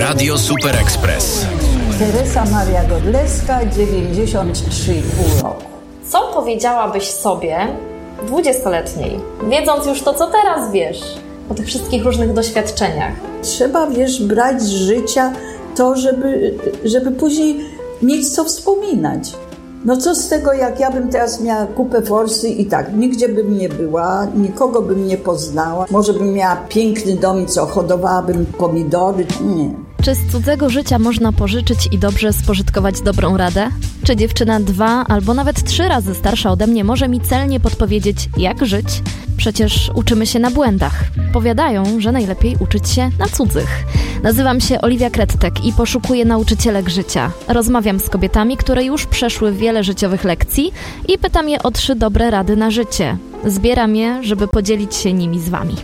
Radio Super Express. Teresa Maria Godlewska, 93,5 roku. Co powiedziałabyś sobie 20-letniej, wiedząc już to, co teraz wiesz, o tych wszystkich różnych doświadczeniach? Trzeba, brać z życia to, żeby później mieć co wspominać. No co z tego, jak ja bym teraz miała kupę forsy i tak, nigdzie bym nie była, nikogo bym nie poznała. Może bym miała piękny dom i co, hodowałabym pomidory? Nie. Czy z cudzego życia można pożyczyć i dobrze spożytkować dobrą radę? Czy dziewczyna 2 albo nawet 3 razy starsza ode mnie może mi celnie podpowiedzieć, jak żyć? Przecież uczymy się na błędach. Powiadają, że najlepiej uczyć się na cudzych. Nazywam się Oliwia Krettek i poszukuję nauczycielek życia. Rozmawiam z kobietami, które już przeszły wiele życiowych lekcji i pytam je o 3 dobre rady na życie. Zbieram je, żeby podzielić się nimi z wami.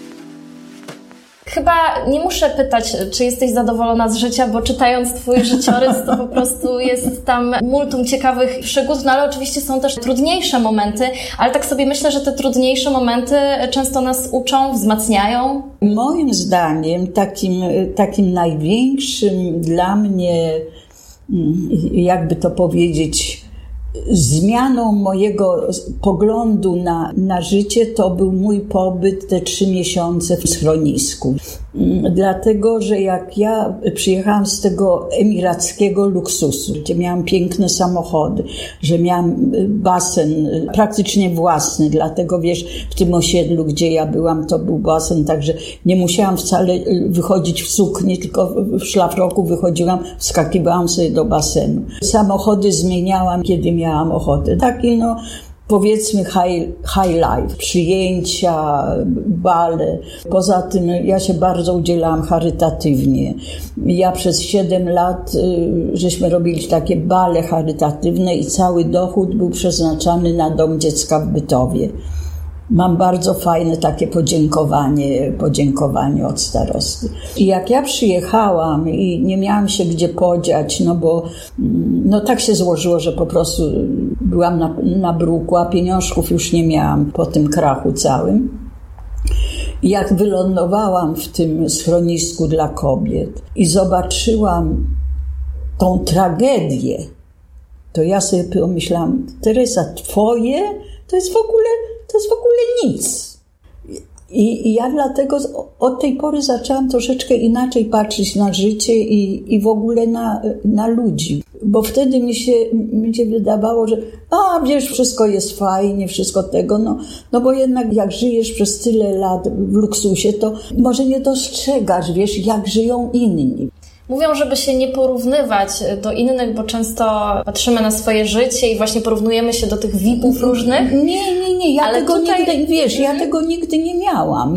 Chyba nie muszę pytać, czy jesteś zadowolona z życia, bo czytając twój życiorys, to po prostu jest tam multum ciekawych przygód, no ale oczywiście są też trudniejsze momenty, ale tak sobie myślę, że te trudniejsze momenty często nas uczą, wzmacniają. Moim zdaniem takim największym dla mnie, jakby to powiedzieć, zmianą mojego poglądu na życie to był mój pobyt te 3 miesiące w schronisku. Dlatego, że jak ja przyjechałam z tego emirackiego luksusu, gdzie miałam piękne samochody, że miałam basen praktycznie własny, dlatego w tym osiedlu, gdzie ja byłam, to był basen, także nie musiałam wcale wychodzić w sukni, tylko w szlafroku wychodziłam, wskakiwałam sobie do basenu. Samochody zmieniałam, kiedy miałam ochotę. Taki powiedzmy high life, przyjęcia, bale. Poza tym ja się bardzo udzielałam charytatywnie. Ja przez 7 lat żeśmy robili takie bale charytatywne i cały dochód był przeznaczany na dom dziecka w Bytowie. Mam bardzo fajne takie podziękowanie od starosty. I jak ja przyjechałam i nie miałam się gdzie podziać, bo tak się złożyło, że po prostu byłam na bruku, a pieniążków już nie miałam po tym krachu całym. I jak wylądowałam w tym schronisku dla kobiet i zobaczyłam tą tragedię, to ja sobie pomyślałam, Teresa, twoje to jest w ogóle nic. I ja dlatego od tej pory zaczęłam troszeczkę inaczej patrzeć na życie i w ogóle na ludzi. Bo wtedy mi się wydawało, że wszystko jest fajnie, wszystko tego, bo jednak jak żyjesz przez tyle lat w luksusie, to może nie dostrzegasz, jak żyją inni. Mówią, żeby się nie porównywać do innych, bo często patrzymy na swoje życie i właśnie porównujemy się do tych VIP-ów różnych. Nie, ja tego nigdy nie miałam.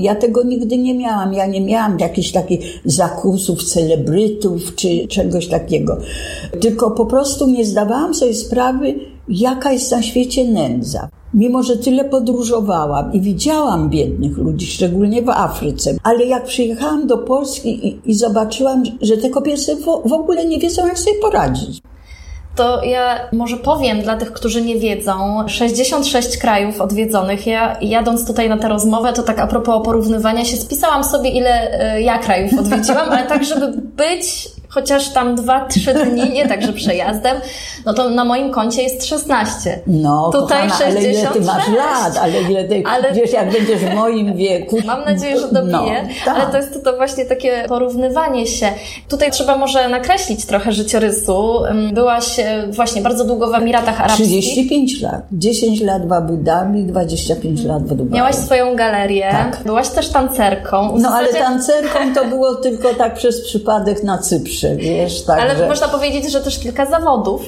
Ja nie miałam jakichś takich zakusów celebrytów czy czegoś takiego. Tylko po prostu nie zdawałam sobie sprawy, jaka jest na świecie nędza. Mimo że tyle podróżowałam i widziałam biednych ludzi, szczególnie w Afryce, ale jak przyjechałam do Polski i zobaczyłam, że te kobiety w ogóle nie wiedzą, jak sobie poradzić. To ja może powiem dla tych, którzy nie wiedzą, 66 krajów odwiedzonych. Ja jadąc tutaj na tę rozmowę, to tak a propos porównywania się, spisałam sobie, ile ja krajów odwiedziłam, ale tak, żeby być chociaż tam 2-3 dni, nie tak, że przejazdem, to na moim koncie jest 16. Tutaj kochana, 66. Ale ile ty masz lat, jak będziesz w moim wieku. Mam nadzieję, że dobiję, tak. Ale to jest to właśnie takie porównywanie się. Tutaj trzeba może nakreślić trochę życiorysu. Byłaś właśnie bardzo długo w Emiratach Arabskich. 35 lat. 10 lat w Abu Dhabi, 25 lat w Dubaju. Miałaś swoją galerię. Tak. Byłaś też tancerką. Ale tancerką to było tylko tak przez przypadek na Cyprze. Ale można powiedzieć, że też kilka zawodów.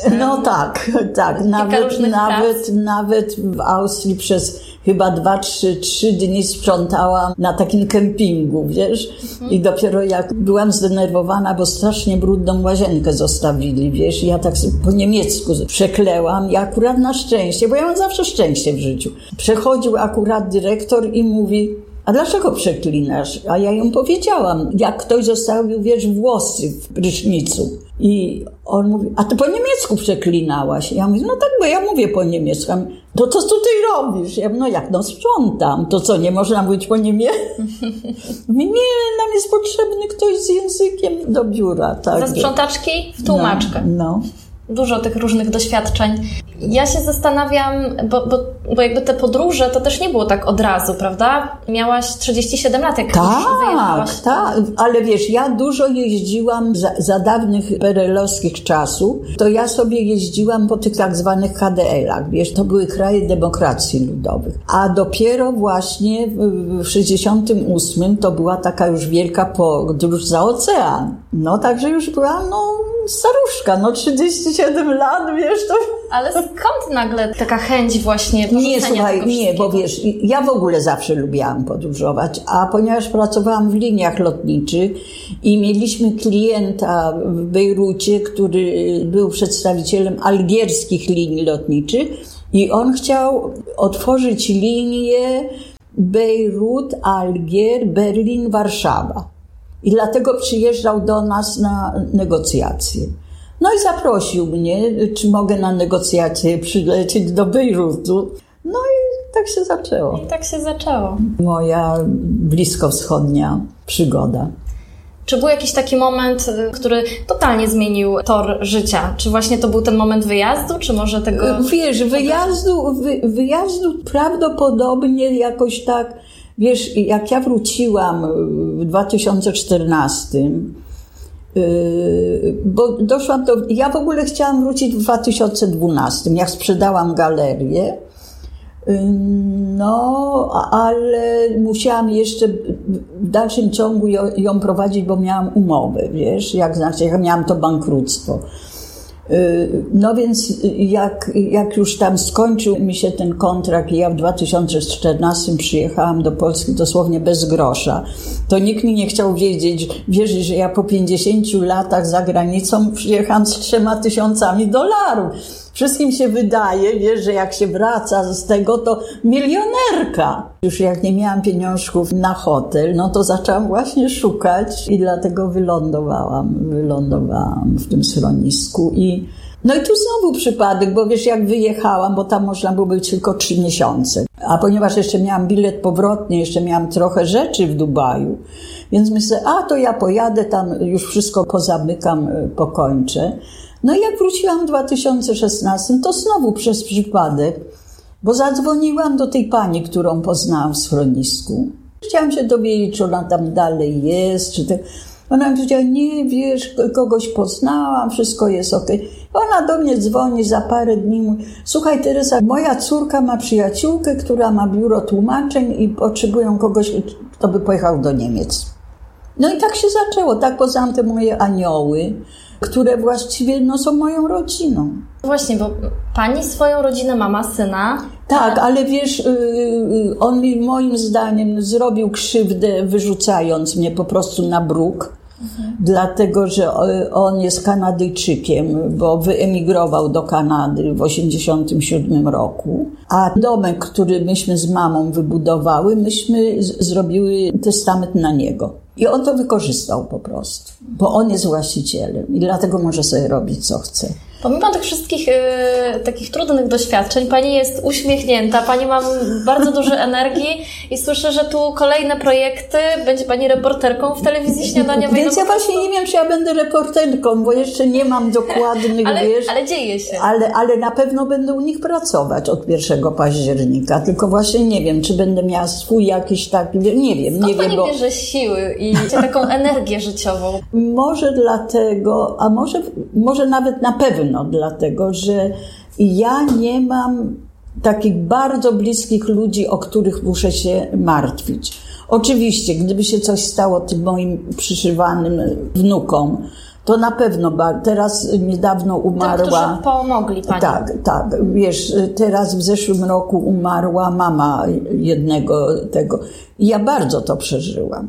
Tak. Nawet w Austrii przez chyba 2-3 dni sprzątałam na takim kempingu, I dopiero jak byłam zdenerwowana, bo strasznie brudną łazienkę zostawili, ja tak po niemiecku przeklełam i akurat na szczęście, bo ja mam zawsze szczęście w życiu. Przechodził akurat dyrektor i mówi: a dlaczego przeklinasz? A ja ją powiedziałam, jak ktoś zostawił, włosy w prysznicu. I on mówi, a ty po niemiecku przeklinałaś? Ja mówię, no tak, bo ja mówię po niemiecku. To co tutaj robisz? Ja mówię, no sprzątam. To co, nie można mówić po niemiecku? Mówię, nie, nam jest potrzebny ktoś z językiem do biura. Tak. Ze sprzątaczki w tłumaczkę. No. Dużo tych różnych doświadczeń. Ja się zastanawiam, bo jakby te podróże to też nie było tak od razu, prawda? Miałaś 37 lat, jak już wyjechałaś. Tak, ale wiesz, ja dużo jeździłam za dawnych perelowskich czasów, to ja sobie jeździłam po tych tak zwanych KDL-ach, wiesz, to były kraje demokracji ludowych. A dopiero właśnie w 68 to była taka już wielka podróż za ocean. No także już byłam, staruszka, 37 lat, wiesz, to... Ale skąd nagle taka chęć właśnie porzucenia tego nie, bo wiesz, ja w ogóle zawsze lubiłam podróżować, a ponieważ pracowałam w liniach lotniczych i mieliśmy klienta w Bejrucie, który był przedstawicielem algierskich linii lotniczych i on chciał otworzyć linię Bejrut, Algier, Berlin, Warszawa. I dlatego przyjeżdżał do nas na negocjacje. No i zaprosił mnie, czy mogę na negocjacje przylecieć do Bejrutu. No i tak się zaczęło. Moja bliskowschodnia przygoda. Czy był jakiś taki moment, który totalnie zmienił tor życia? Czy właśnie to był ten moment wyjazdu, czy może tego... Wiesz, wyjazdu prawdopodobnie jakoś tak... Wiesz, jak ja wróciłam w 2014, bo doszłam do... Ja w ogóle chciałam wrócić w 2012, jak sprzedałam galerię, ale musiałam jeszcze w dalszym ciągu ją prowadzić, bo miałam umowę, wiesz, jak miałam to bankructwo. No więc jak już tam skończył mi się ten kontrakt i ja w 2014 przyjechałam do Polski dosłownie bez grosza, to nikt mi nie chciał wierzyć, że ja po 50 latach za granicą przyjechałam z $3000. Wszystkim się wydaje, wiesz, że jak się wraca z tego, to milionerka. Już jak nie miałam pieniążków na hotel, to zaczęłam właśnie szukać i dlatego wylądowałam w tym schronisku. I tu znowu przypadek, bo wiesz, jak wyjechałam, bo tam można było być tylko 3 miesiące. A ponieważ jeszcze miałam bilet powrotny, jeszcze miałam trochę rzeczy w Dubaju, więc myślę, to ja pojadę tam, już wszystko pozamykam, pokończę. No i jak wróciłam w 2016, to znowu przez przypadek, bo zadzwoniłam do tej pani, którą poznałam w schronisku. Chciałam się dowiedzieć, czy ona tam dalej jest, Ona mi powiedziała, nie, wiesz, kogoś poznałam, wszystko jest okej. Ona do mnie dzwoni za parę dni, mówi, słuchaj Teresa, moja córka ma przyjaciółkę, która ma biuro tłumaczeń i potrzebują kogoś, kto by pojechał do Niemiec. No i tak się zaczęło, tak poznałam te moje anioły, które właściwie są moją rodziną. Właśnie, bo pani swoją rodzinę, mama syna. Tak, ale wiesz, on mi moim zdaniem zrobił krzywdę, wyrzucając mnie po prostu na bruk, dlatego że on jest Kanadyjczykiem, bo wyemigrował do Kanady w 1987 roku, a domek, który myśmy z mamą wybudowały, myśmy zrobiły testament na niego. I on to wykorzystał po prostu, bo on jest właścicielem i dlatego może sobie robić, co chce. Pomimo tych wszystkich takich trudnych doświadczeń, pani jest uśmiechnięta, pani ma bardzo dużo energii i słyszę, że tu kolejne projekty, będzie pani reporterką w telewizji śniadaniowej. Więc ja właśnie nie wiem, czy ja będę reporterką, bo jeszcze nie mam dokładnych, ale dzieje się. Ale na pewno będę u nich pracować od 1 października, tylko właśnie nie wiem, czy będę miała swój jakiś taki, nie wiem. Pani bierze siły i taką energię życiową? Może dlatego, a może nawet na pewno dlatego, że ja nie mam takich bardzo bliskich ludzi, o których muszę się martwić. Oczywiście, gdyby się coś stało tym moim przyszywanym wnukom, to na pewno, teraz niedawno umarła... Którzy pomogli pani. Tak. Wiesz, teraz w zeszłym roku umarła mama jednego tego. I ja bardzo to przeżyłam.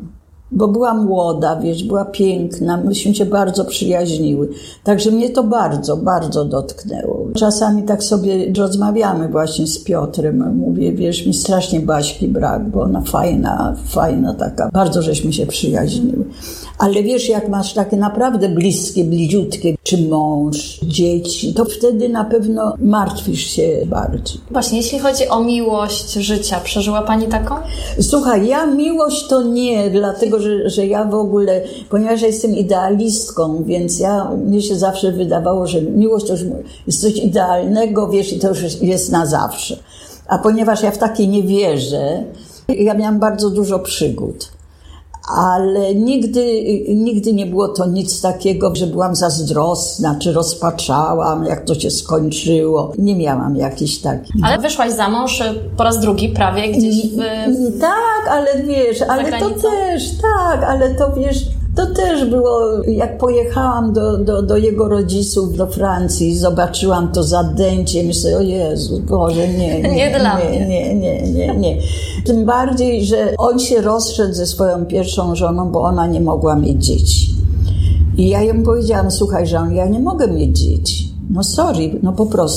bo była młoda, wiesz, była piękna, myśmy się bardzo przyjaźniły. Także mnie to bardzo, bardzo dotknęło. Czasami tak sobie rozmawiamy właśnie z Piotrem. Mówię, wiesz, mi strasznie Baśki brak, bo ona fajna taka. Bardzo żeśmy się przyjaźniły. Ale wiesz, jak masz takie naprawdę bliskie, bliziutkie, czy mąż, dzieci, to wtedy na pewno martwisz się bardziej. Właśnie, jeśli chodzi o miłość życia, przeżyła Pani taką? Słuchaj, ja miłość to nie, dlatego, że ja w ogóle, ponieważ ja jestem idealistką, więc mnie się zawsze wydawało, że miłość to już jest coś idealnego, wiesz, i to już jest na zawsze. A ponieważ ja w takie nie wierzę, ja miałam bardzo dużo przygód. Ale nigdy nie było to nic takiego, że byłam zazdrosna, czy rozpaczałam, jak to się skończyło. Nie miałam jakichś takich. Ale wyszłaś za mąż po raz drugi prawie gdzieś Tak, ale wiesz, to też było, jak pojechałam do jego rodziców, do Francji, zobaczyłam to zadęcie, myślę, o Jezu, Boże, nie. Nie. Tym bardziej, że on się rozszedł ze swoją pierwszą żoną, bo ona nie mogła mieć dzieci. I ja ją powiedziałam, słuchaj, że ja nie mogę mieć dzieci. No sorry, no po prostu.